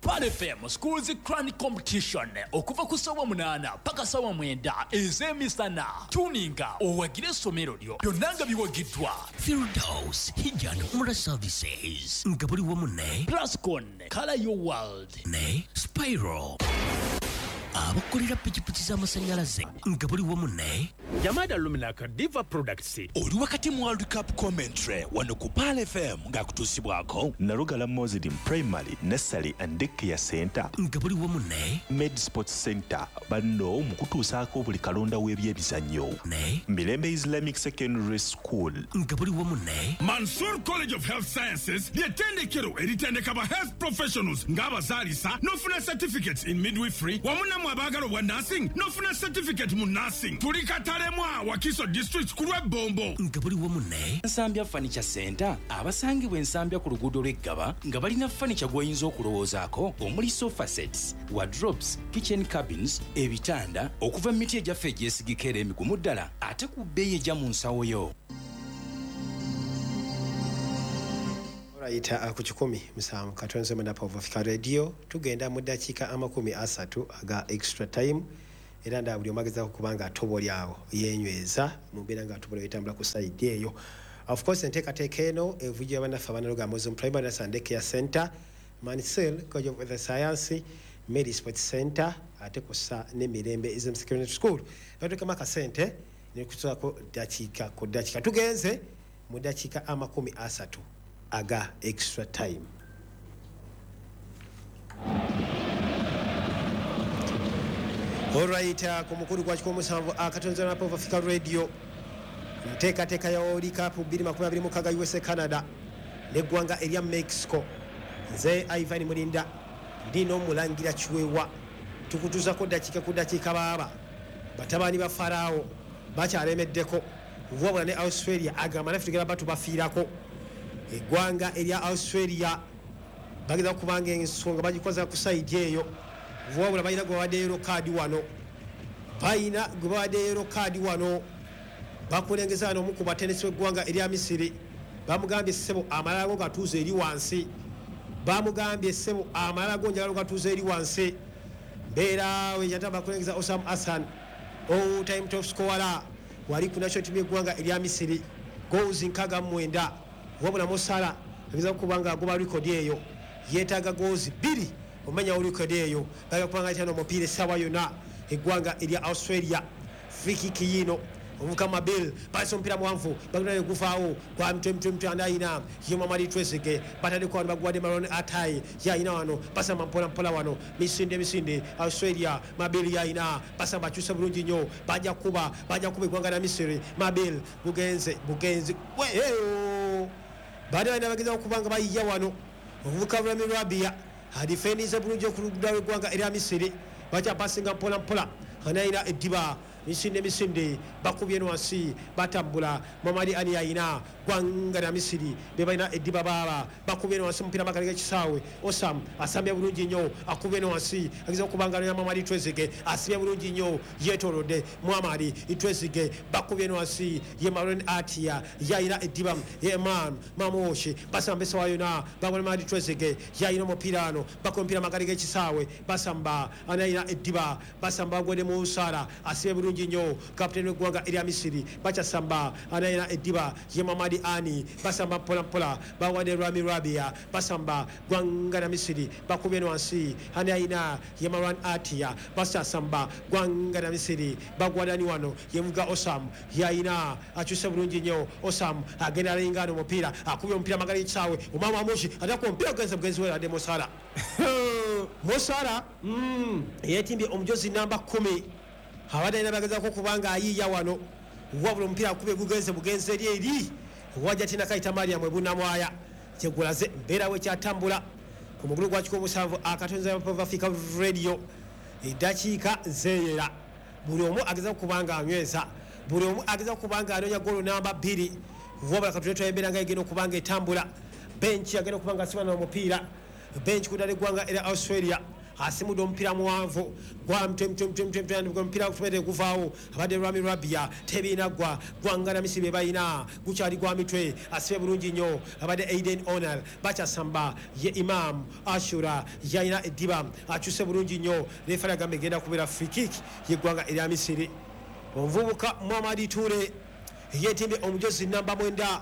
Pal FM Schools Crown Competition okuva ku sawa 8 paka sawa 9 ezemisana tuninga owagire essomero lyo byonnanga biwagiddwa Firdaus Hijjan Umrah Services nga buli wamu ne Plascon Color Your World ne Spiral abakolera pikipiki z'amasanyalaze nga buli wamu ne Yamada Luminaka Diva Products oli wakati mu World Cup commentary wano ku Pal FM nga kutusibwako Narugala Mozidim Primary Nursery and Daycare Center nga buli wamu ne Med Sports Center banno mu kutuusaako buli kalonda w'ebyebizannyo ne Mirembe Islamic Secondary School nga buli wamu ne Mansour College of Health Sciences ly'ettendekero eritendeka ba health professionals ng'abazaalisa n'ofuna certificates in midwifery wamu namwe abaagala obwa nursing n'ofuna certificate mu nursing tuli Katalemwa Wakiso District ku lw'Ebombo nga buli wamu ne Nsambya Furniture Center abasangibwa ensambya ku luguudo lw'Eggaba nga balina furniture gw'oyinza okulowoozaako omuli sofa sets, wardrobes, kitchen cabins, ebitanda okuva mu miti egyaffe egyesigika era emigumu ddala ate ku bbeeyi ejja mu nsawo yo. Right, ku 17 katonze mu Napa Africa Radio tugenda mu dakiika 30 aga extra time era nda buli omageza kubanga atobolyawo yenyweza mubira nga atobolya etambula ku side eyo. Of course enteekateeka eno evujja abanafu abanaloga Muslim Primary and Daycare Center, Mansell College of the Science, Medi Sports Center ate kussa ne Mirembe Islamic Secondary School. Batokema ka sente ne kutsako dakiika ku dakiika tugenze mu dakiika 30 aga extra time. Alright, kumukuru kwa chikomu samvu akatonza na Napa Africa Radio nteekateeka ya World Cup 2026 USA Canada neggwanga erya Mexico. Nze Ivan Mulinda ndino mulangira Kiwewa tukutuzako dakiika ku dakiika baba batabani ba Farao bakyalemeddeko wabula ne Australia agamba nafitigera batu bafiirako eggwanga erya Australia bageza kubanga ensonga bagikoza ku side eyo wabula balina gwawadde yellow card wano balina gwawadde yellow card wano bakulengeza no mukuba tennis w'eggwanga erya Misiri bamugambye ssebo amalago gatuuze eri wansi bamugambye ssebo amalago njagala gatuuze eri wansi mbeera we yatamba bakulengeza Osam Hassan all time top scorer wali ku national team y'eggwanga erya Misiri goals 69 wabula Mosala ageza kubanga agoba record eyo yetaaga goals 2 omanya record eyo baga kubanga cyane omupiira sawa yona eggwanga erya Australia free kick yino omukama Bill basi omupiira muwanvu bagenda kugufaawo kwa mtu andayina yoma mali tweseke batali kwa bagwade Maron Atai yayina wano basa mpola wano misinde Australia Mabil yayina basa bakyusa bulungi nnyo bajja kuba eggwanga na Misiri Mabil bugenze weyo baada ya bageza okubanga bayiya wano ovuka Rami Rabia adifendiza bulungi okuludda eggwanga erya Misiri bajja pasinga mpola anayina eddiba misinde bakubye wansi batambula Mamadi ani yayina gwanga na Misiri bebalina eddiba baba bakubye wansi mpira makalege kisaawe Osam asambye bulungi nnyo akubye wansi ageza okubanga ya Mamadi Twezige asibye bulungi nnyo yetolode Muhammad Twezige bakubye wansi ye Maron Atia yayina eddiba ye man Mamoshi basamba sawa yona babona Mamadi Twezige yayina mupirano bakompira makalege kisaawe basamba anayina eddiba basamba gwede mu Sara asibye bulungi nnyo kapteni w'eggwanga erya Misiri bakyasamba anayina eddiba ye Mamadi Ani basamba mpola bawadde Rami Rabia basamba gwanga na Misiri bakubye wansi anayina ye Marwan Atia basasamba gwanga na Misiri bagwadani wano yevuga Osam yayina akyuse bulungi nnyo Osam agenda alingana omupiira akubye omupiira magali kitaawe omama amushi atako omupiira gwenze mugenzi we ade Mosala yetimbye omujozi namba 10 abadde nabagezako kubanga ayiya wano wabula omupiira akube bugenze eri wajja tina Kaita Mariam ebunamwaya kyegulaze mbeera we kyatambula ku mugulu gwa 17 akatonza ya Napa Africa Radio edakiika zeeyera buli omu ageza kubanga anyweza buli omu ageza kubanga anonya golo namba 2 wabula katuletwa embeera nga egenda okubanga etambula bench agenda okubanga asiba n'omupiira bench kudala eggwanga era Australia asimudde omupiira muwanvu gwa omupiira gutumedde guvaawo abadde Rami Rabia tebiina gwangana Misiri bayina gukyali gwa mitwe asibe bulungi nnyo abadde Aiden Onal bakyasamba ye Imam Ashura yayina eddiba akyuse bulungi nnyo refari agambe genda kubeera free kick yeggwanga erya Misiri omuvubuka Muhammad Toure yetimbe omujozi namba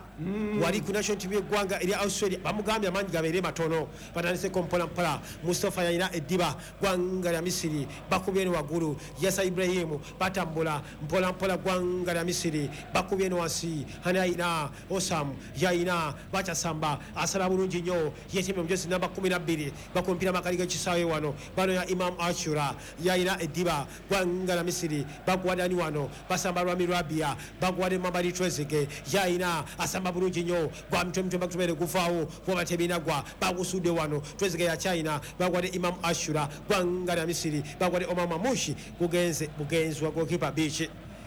9 wali ku national team yeggwanga erya Australia bamugambye amanyi gabeere matono batandiseko mpola Mustafa yayina eddiba gwanga lya Misiri bakubye eno waggulu Yasa Ibrahim batambula mpola gwanga lya Misiri bakubye eno wansi hanayina Osam yayina bakyasamba asala bulungi nnyo yetimbe omujozi namba 12 bakumpira makali g'ekisaawe wano bano ya Imam Ashura yayina eddiba gwanga lya Misiri bagwadani wano basamba Rami Rabia bagwade Mambali Trezeguet yayina asamba bulungi nnyo gwa mutwe bakutumere guvaawo kuba tebinagwa bagusudde wano Trezeguet ya China bagwade Imam Ashura gwanga lya Misiri bagwade Omar Mamushi bugenzwa goalkeeper Beach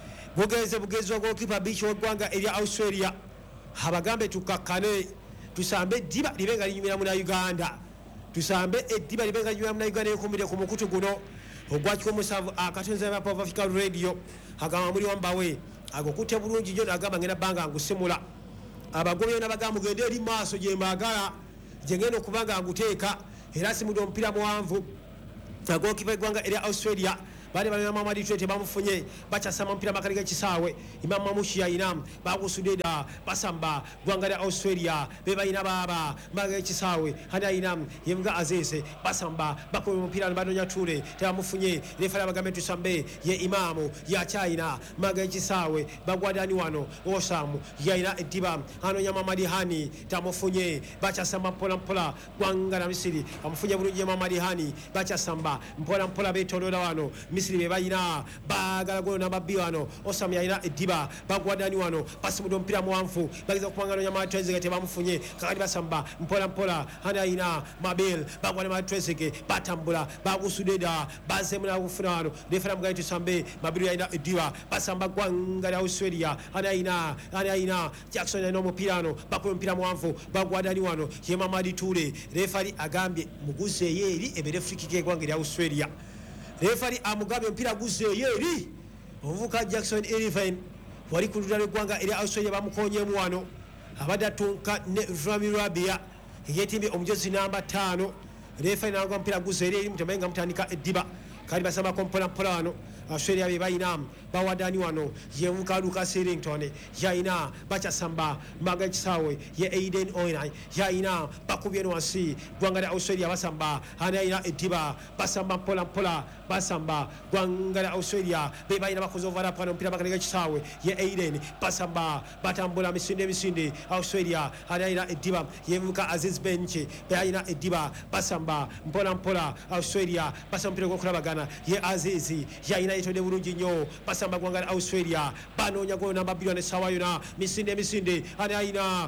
bugenzwa goalkeeper Beach w'eggwanga erya Australia abagambe tukakkane tusambe eddiba libenga linyumira mu Uganda tusambe eddiba libenga linyumira mu Uganda ekumbire ku mukutu guno ogwakiko musanvu akatonze ya Pop Africa Radio agamba muri wambawe agokutte bulungi nnyo agamba ngenda banga ngusimula abagobyo n'abagamba mugende eri maaso gye mbagala gye ngenda okubanga nguteeka era simudde omupiira muwanvu agookipa eggwanga erya Australia bali bali Muhammad Toure bamufunye bakyasamba omupiira makali g'ekisaawe Imam Mamushi yayina bagusudde da basamba ggwanga lya Australia be bayina baba mbaga ekisaawe hani ayina yemuga Azese basamba bakuba omupiira banonya Toure tebamufunye refari abagambe tusambe ye Imamu ya China mbaga ekisaawe bagwadani wano Osam yayina eddiba anonya Muhammad Hani tamufunye bakyasamba mpola ggwanga lya Misiri amufunye bulungi Muhammad Hani bakyasamba mpola betolola wano Misiri be bayina bagala golo namba B wano Osam yayina eddiba bagwadani wano basimudde omupiira muwanvu bageza okubanga nonya Trezeguet tebamufunye kakati basamba mpola hani ayina Mabel bagwana Trezeguet batambula bagusudde da bazemuna kufuna wano refera mugaye tusambe Mabel yayina eddiba basamba gwanga lya Australia hani ayina Jackson yayina omupiira wano bakuba omupiira muwanvu bagwadani wano ye Muhammad Toure refari agambye muguzeeyo eri ebere free kick eggwanga lya Australia refari amugambye omupiira guzeeyo eri omuvubuka Jackson Irvine wali ku ludda lw'eggwanga erya Australia bamukonyemu wano abadde atunka ne Rami Rabia yeetimbye omujozi namba 5 refari nagwa omupiira guzeeyo eri mutambaye nga mutandika eddiba kali basambako mpola wano Australia be bayina bawadani wano yemuka Lucas Errington yayina bakyasamba mbaga ekisaawe ye Aiden Onai yayina bakubye wansi ggwanga lya Australia basamba hani ayina eddiba basamba mpola basamba ggwanga lya Australia be bayina bakoze overlap wano omupiira makali g'ekisaawe ye Aiden basamba batambula misinde Australia hani ayina eddiba yemuka Aziz Benchi be ayina eddiba basamba mpola Australia basamba omupiira gw'okulabagana ye Azizi yayina yetode bulungi nnyo basamba ggwanga lya Australia banoonya golo namba 2 n'essaawa yona misinde ani ayina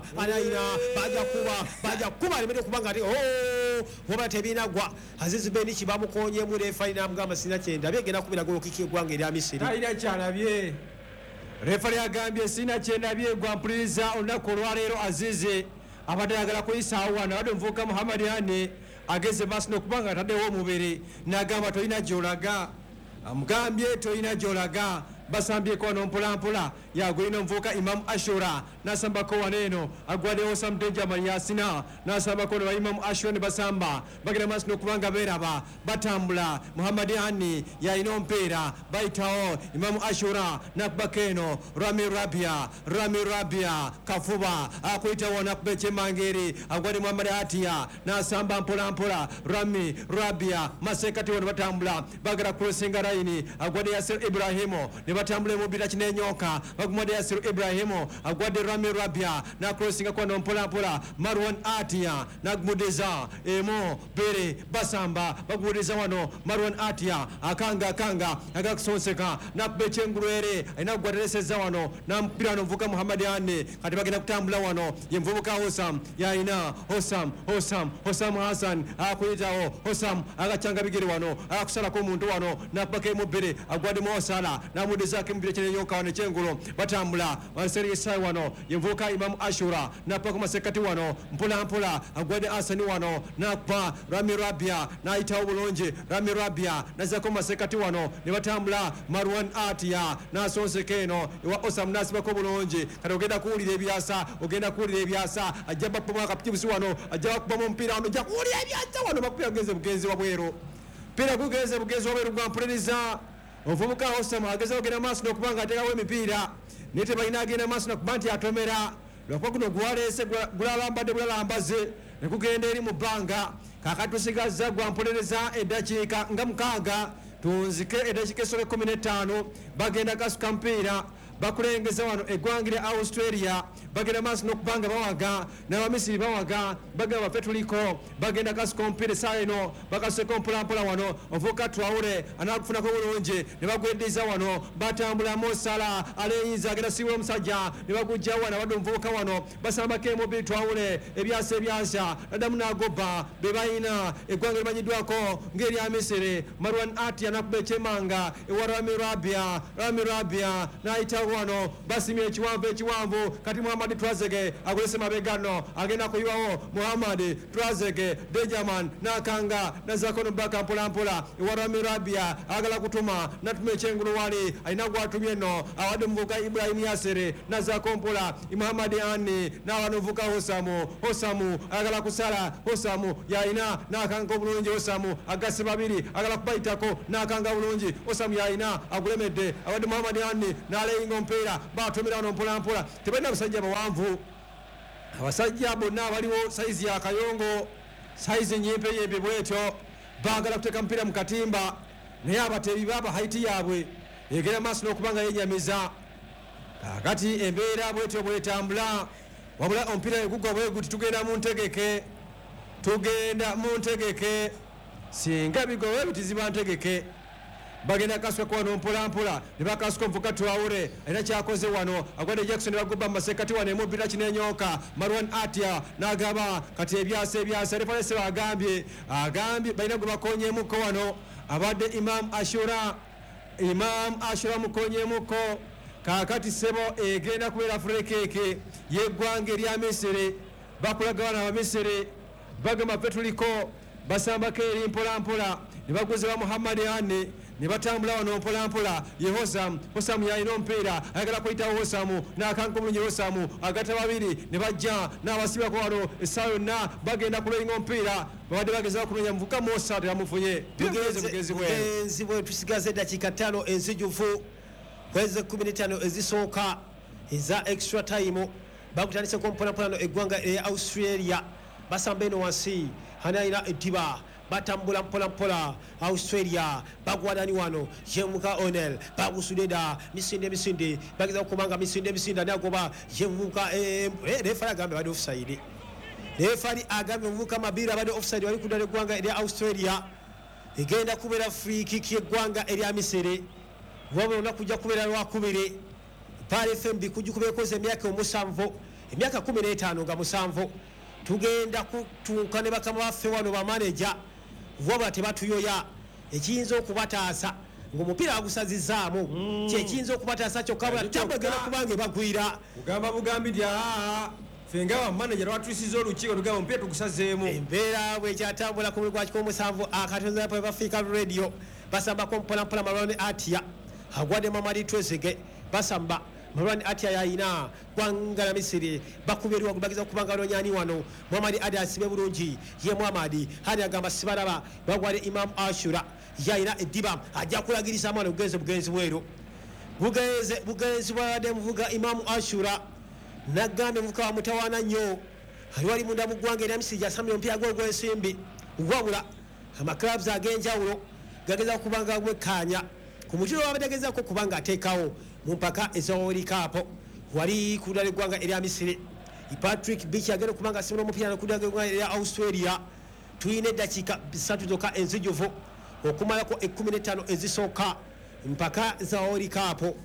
bajja kuba alemedde okubanga ati oba tebinagwa Azizi Benchi bamukonyemu refari namugamba sina kyendabye genda kubira golo kiki eggwanga erya Misiri ayina kyalabye refari agambye sina kyendabye gwa mpuliriza olunaku olwaleero Azizi abadde ayagala kuyisaawo wano abadde omuvubuka Muhammad Hani ageze maaso n'okubanga ataddewo omubiri n'agamba tolina gy'olaga amugambye tolina gy'olaga basambyeko wano mpolampola yagulina omuvubuka Imam Ashura nasambako wano eno agwaddewo Osam Benjamin Yasina nasambako ne Imam Ashura ne basamba bagenda maaso n'okubanga beeraba batambula Muhammad Hani yalina omupiira bayitawo Imam Ashura nakubako eno Rami Rabia kafuba akuyitawo nakuba ekyemangeri agwadde Muhammad Atiya nasamba mpolampola Rami Rabia masekati wano batambula bagala crossinga line agwadde Yasir Ibrahimu batambule mubira kinenyoka bagumade Yasiru Ibrahimu agwadde Rami Rabia na crossinga kwa mpola Marwan Atiya nagmudeza emo bere basamba bagmudeza wano Marwan Atiya akanga agakusonseka nakbeche ngurwere inagwadeleseza wano na mpira novuka Muhammad Hani kati bagenda kutambula wano yemvubuka Osam yaina Osam Hassan akuyitawo Osam agachanga bigiri wano akusala ko muntu wano napake mubere agwadde Mosala namude bagezako emipira kyenenyoka wano ekyengulo batambula wanserisa wano yenvuka Imam Ashura napa ku masekati wano mpolampola agwade Asani wano napa Rami Rabia naayitawo bulungi Rami Rabia nazako masekati wano ne batambula Marwan Atia nasonseka eno ewa Osam nasibako bulungi kati ogenda kuwulira ebyasa ajja bakubamu akapitibusi wano ajja bakubamu omupiira wano ajja kuwulira ebyasa wano bakupiira kugenze bugenzi wabweru mpira kugenze bugenzi wabweru gwampuliriza omuvubuka Osam ageza ogenda maaso n'okuba nga ateekawo emipiira naye tebalina agenda maaso n'okuba nti atomera lwakuba guno gwaleese gulalambadde bulalambaze ne kugenda eri mu bbanga kakati tusigazza gwampolereza eddakiika nga 6 tunzike eddakiika esobe 15 bagenda kasuka mpiira bakulengeza wano eggwanga lya Australia bagenda maaso n'okubanga bawaga n'Abamisiri bawaga bagenda bafetuliko bagenda kasuka omupiira essaawa eno bakaseko mpolampola wano ovubuka Traore anaakufunako bulungi ne bagweddiza wano batambulamu Sala aleyinza agenda siibula omusajja ne bagujja wano abadde omuvubuka wano basambako emobiri Traore ebyasa naddamu n'agobba be balina eggwanga limanyiddwako ng'erya Misiri Marwan Atia nakuba ekyemanga ewa Rami Rabia n'ayita wano basimye ekiwanvu kati Muhammad Trazege agolese mabegano agenda kuyiwawo Muhammad Trazege Dejaman nakanga nazakono baka mpolampola ewa Rami Rabia agala kutuma natuma ekyengulu wali alina gwatumye no awadde muvuka Ibrahim Yasere nazako mpola Muhammad Ani n'awano vuka Hosamu agala kusala Hosamu yaina nakanga bulungi Hosamu agase babiri agala kubayitako nakanga bulungi Hosamu yaina agulemedde awadde Muhammad Ani n'aleyinga omupiira batomera wano mpolampola tebalina abasajja bawanvu abasajja bonna abaliwo saizi ya kayongo saizi nyimpe bwetyo bagala kuteeka mupiira mu katimba naye abateebi baba haiti yaabwe egera maaso n'okuba nga yenyamiza kakati embeera bwetyo bwetambula wabula omupiira negugwa bweguti tugenda mu ntegeke singa bigowe bitiziba ntegeke bagenda kasuka wano mpolampola ne bakasuka omuvuka Traore alina kyakoze wano agwadde Jackson ne bagubba mu masekati wano emubira kinenyoka Marwan Atia n'agaba kati ebyasa refalese agambye balina gwe bakonyemuko wano abadde Imam Ashura mukonyemuko kakati sebo egenda kubeera furekeke yeggwanga erya Misiri bakulaga wano Abamisiri bagamba fetuliko basambako eri mpolampola ne baguze wa Muhammad Ani ne batambula wano mpolampola ye Hosamu yalina omupiira ayagala kuyitawo Hosamu n'akanka bulungi Hosamu agata babiri ne bajja n'abasibako wano essaawa yonna bagenda kulowinga omupiira babadde bagezaho kunoonya muvuka Musa tebamufunye bugenzi bwe tusigaze eddakiika 5 enzijuvu kwezi 15 ezisooka eza extra time bakutandiseko mpolampola eggwanga erya Australia basamba eno wansi hanayina eddiba batambula mpolampola Australia bagwadani wano jemuka Onel bagusudeda misinde bageza okubanga misinde nagoba jemuka refari agambe bade offside refari agambe muvuka mabira bade offside wali kudale gwanga eri Australia egenda kubera free kick yeggwanga eri Misiri wabona nakujja kubera lwakubiri pale FMB kujikubekoze emyaka 15 nga 7 tugenda kutuuka ne bakama baffe wano ba manager waba tebatuyoya ekiyinza okubataasa ng'omupiira agusazizaamu kyekiyinza okubataasa kyokka tabagenda kubanga bagwira kugamba bugambi dya fenga wa manager watwisiza olukiiko tugamba omupiira tugusazeemu embeera bwekyatambula ku mulugwa kiko 7 akatonzo yapo Africa Radio basambako mpolampola Marwan Atia agwadde Mamadi Twesege basamba Marwan Atia yayina gwanga Misiri bakubirwa kubagiza kubanga nonyani wano Muhammad Adi asibe bulungi ye Muhammad hadi agamba sibaraba bagwale Imam Ashura yayina ediba ajja kulagirisa mwana bugenzi bwero bugenzi bwade muvuga Imam Ashura nagambe muka mutawana nnyo aliwali munda mugwange era Misiri yasamye ompya gw'ensimbi wabula ama clubs agenjawulo gageza kubanga gwekanya ku mutiro wabadegeza ko kubanga ateekawo mumpaka ezawoli kapo wali kudale gwanga erya Misiri Patrick Beach agenda kubanga simula omupiira nakudale gwanga erya Australia tuyine dakika 3 zoka enzijuvu okumalako 15 ezisooka mpaka zawoli kapo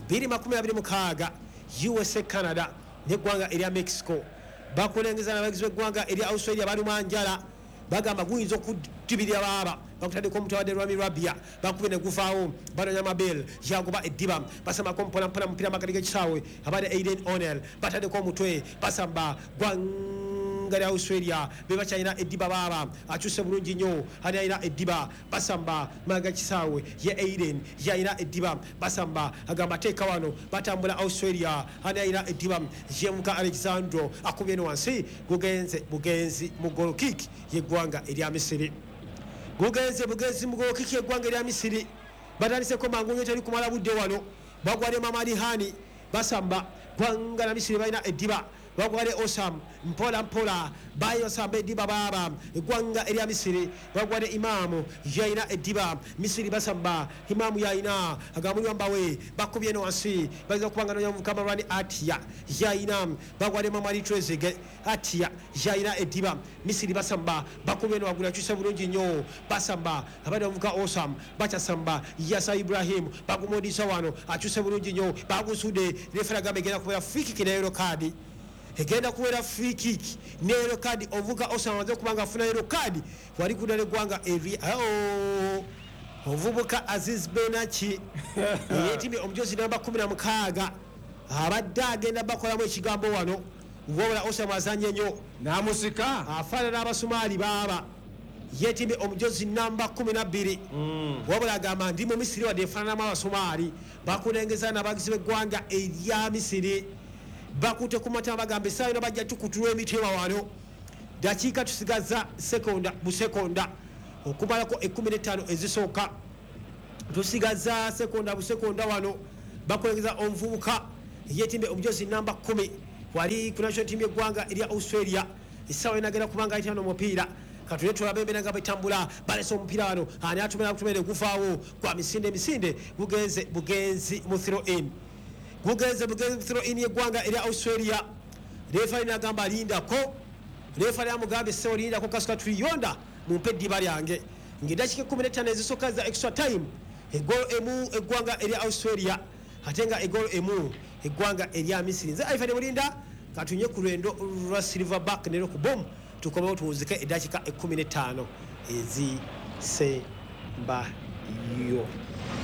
2026 USA Canada ne gwanga erya Mexico bakulengeza n'abagizi b'eggwanga erya Australia bali manjala bagamba guyinza okutibirira baba bakutadeko omutawade Rwami Rabia bakube ne gufaawo Banonya Mabel yagoba eddiba basamako mpola mupira magali g'ekisaawe abade Aiden Onel batadeko omutwe basamba gwangala Australia beba china eddiba baba achuse bulungi nnyo ani ayina eddiba basamba maga kisaawe ye Aiden yayina eddiba basamba agamba teeka wano batambula Australia ani ayina eddiba yemuka Alexandro akubye no wansi bugenzi mu goal kick yeggwanga erya Misiri bugenzi mu goal kick yeggwanga erya Misiri batandiseko mangu nnyo teri kumala budde wano bagwale Mamadi Hani basamba gwanga na Misiri balina eddiba bagwale Osam mpola bayo sambe ediba baba gwanga erya Misiri bagwale Imamu yaina ediba Misiri basamba Imamu yaina agamuli wambawe bakubye no wansi baza kubanga no Kamarani Atia yaina bagwale Mamadi Trezege Atia yaina ediba Misiri basamba bakubye no wagula chuse bulungi nnyo basamba abade ovuka Osam bacha samba Yasa Ibrahim bagumodisa wano achuse bulungi nnyo bagusude refera gambe gena kubera free kick na yellow card egenda kuwera free kick ne yellow card ovuka Osama kubanga afuna yellow card wali kudale gwanga evi ovubuka Aziz Benachi yetime omujozi namba 16 abadde agenda bakolamu ekigambo wano wola Osama azanye nnyo namusika afaanana abasumali baba yetime omujozi namba 12 wabula agamba ndi mu Misiri wadde efaananamu abasumali bakulengeza n'abagizi b'eggwanga erya Misiri bakute kumata bagambe sayo bajja tukutulwa emitewa wano dakika tusigaza sekonda okumalako 15 ezisooka tusigaza sekonda wano bakolengeza omuvubuka yetimbe omujozi namba 10 wali ku national team y'eggwanga erya Australia esawa enagenda kubanga ayitana omupiira katule tulabembe nanga betambula balesa omupiira wano ani atumira kutumere gufaawo kwa misinde bugenzi mu throw in bugenze throw in y'eggwanga erya Australia refari nagamba lindako refari amugambe sewo lindako kasuka tuliyonda mumpe eddiba lyange ng'eddakiika 15 ezisooka za extra time egolo emu eggwanga erya Australia ate nga egolo emu eggwanga erya Misiri nze Ivan Mulinda katunye ku lwendo lwa Silverback ne ku bomu tukomewo tuwuzike eddakiika 15 ezisembayo.